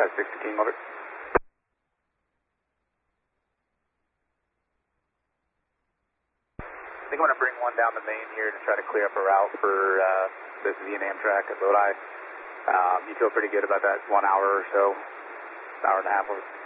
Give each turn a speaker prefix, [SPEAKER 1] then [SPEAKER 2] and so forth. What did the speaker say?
[SPEAKER 1] That's 16, love it. I think I'm going to bring one down the main here to try to clear up a route for this V and Amtrak at Lodi. You feel pretty good about that 1 hour or so, hour and a half?